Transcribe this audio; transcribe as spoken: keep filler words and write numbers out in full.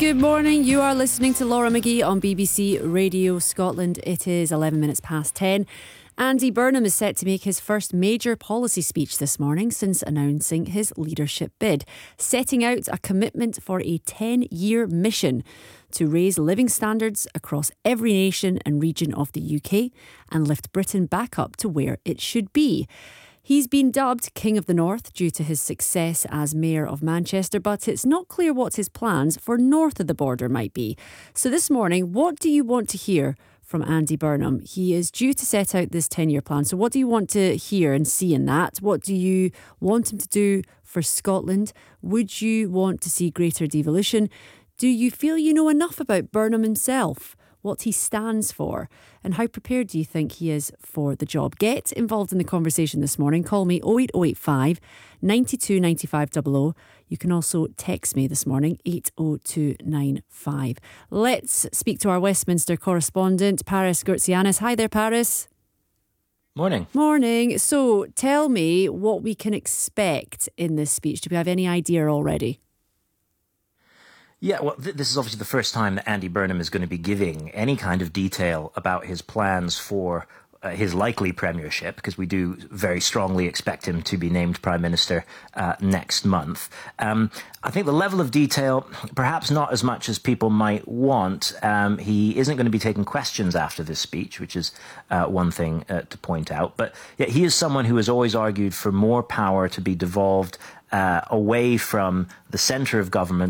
Good morning. You are listening to Laura McGee on B B C Radio Scotland. It is eleven minutes past ten. Andy Burnham is set to make his first major policy speech this morning since announcing his leadership bid, setting out a commitment for a ten-year mission to raise living standards across every nation and region of the U K and lift Britain back up to where it should be. He's been dubbed King of the North due to his success as Mayor of Manchester, but it's not clear what his plans for north of the border might be. So this morning, what do you want to hear from Andy Burnham? He is due to set out this ten-year plan. So what do you want to hear and see in that? What do you want him to do for Scotland? Would you want to see greater devolution? Do you feel you know enough about Burnham himself, what he stands for, and how prepared do you think he is for the job? Get involved in the conversation this morning. Call me oh eight oh eight five, nine two, nine five zero zero. You can also text me this morning, eight oh two nine five. Let's speak to our Westminster correspondent, Paris Gourtsianis. Hi there, Paris. Morning. Morning. So tell me what we can expect in this speech. Do we have any idea already? Yeah, well, th- this is obviously the first time that Andy Burnham is going to be giving any kind of detail about his plans for uh, his likely premiership, because we do very strongly expect him to be named Prime Minister uh, next month. Um, I think the level of detail, perhaps not as much as people might want. Um, he isn't going to be taking questions after this speech, which is uh, one thing uh, to point out. But yeah, he is someone who has always argued for more power to be devolved uh, away from the centre of government